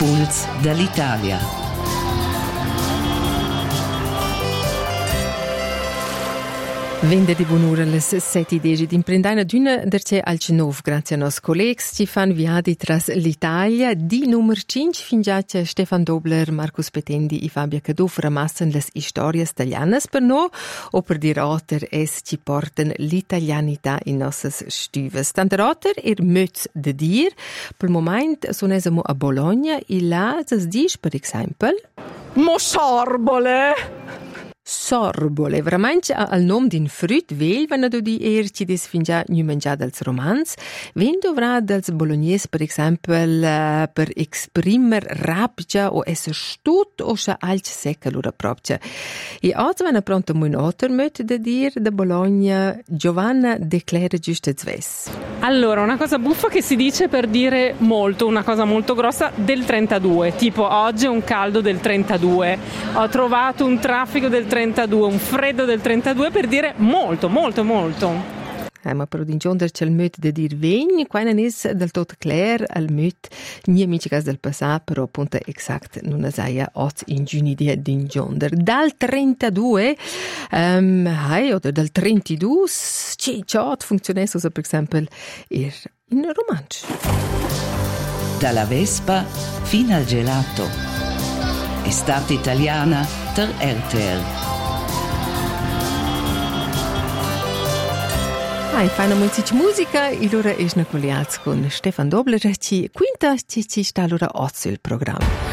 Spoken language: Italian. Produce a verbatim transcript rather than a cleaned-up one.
Puls dall'Italia. Venerdì buon'ora alle sette e dieci d'imprendana d'una derce al Cenov, grazie a nos colleghi ci fan viadi tras l'Italia. Di numero cinque fingiace Stefan Dobler, Marcus Petendi e Fabia Caduff ramassen les stories italianas per no o per dir oter es ci porten l'italianità in nossas stüves. Tante oter er möts de dir. Per moment sonesemo a Bologna e là es dis per esempio Mo sorbole! Sorbole, veramente al nome din frut vel, wenn du di er ci des fingià nu mangià dels romans, ven dovrà dels bolognese per esempio uh, per exprimer rapja o esser stut o scha alc secca lura propcia. E oggi vanno pronto mun otter möt de dir de Bologna, Giovanna declara giusto zves. Allora, una cosa buffa che si dice per dire molto, una cosa molto grossa del trentadue, tipo oggi è un caldo del trentadue, ho trovato un traffico del trentadue, un freddo del trentadue per dire molto, molto, molto. Eh, ma però d'ingionder c'è il möt de dir vegn, qua non è del tutto chiaro il möt, nie micicas del passato, però appunto esatto non è oz in giuni di d'ingionder. Dal trentadue, um, hey, oder dal trentadue, ci ciò funziona so per esempio er in romanzo. Dalla Vespa fino al gelato. Estate italiana ter R T L. Ah, fanno molta musica e allora è una con Stefan Dobler, ci quinta ci ci sta allora oggi il programma.